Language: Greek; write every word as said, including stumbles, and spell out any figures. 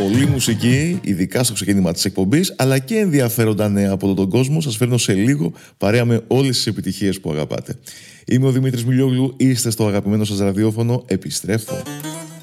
Πολλή μουσική, ειδικά στο ξεκίνημα της εκπομπής, αλλά και ενδιαφέροντα νέα από όλο τον κόσμο. Σας φέρνω σε λίγο παρέα με όλες τις επιτυχίες που αγαπάτε. Είμαι ο Δημήτρης Μιλιόγλου, είστε στο αγαπημένο σας ραδιόφωνο. Επιστρέφω.